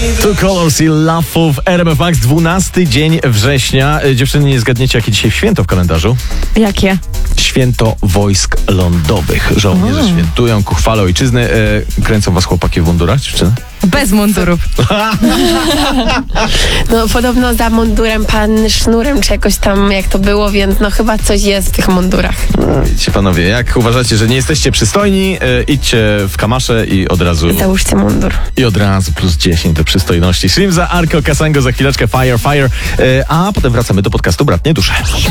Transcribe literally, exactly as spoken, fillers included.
Two Colors i Love w R M F Max, dwunasty dzień września. Dziewczyny, nie zgadniecie, jakie dzisiaj święto w kalendarzu? Jakie? Święto wojsk lądowych. Żołnierze O. świętują ku chwale ojczyzny. E, kręcą was chłopaki w mundurach, dziewczyny? Bez mundurów. No podobno za mundurem pan sznurem czy jakoś tam jak to było, więc no chyba coś jest w tych mundurach. Widzicie panowie, jak uważacie, że nie jesteście przystojni, e, idźcie w kamasze i od razu Załóżcie mundur. i od razu plus dziesięć do przystojności. Shrimza, Arko, Kasango, za chwileczkę Fire, Fire, e, a potem wracamy do podcastu Bratnie Dusze.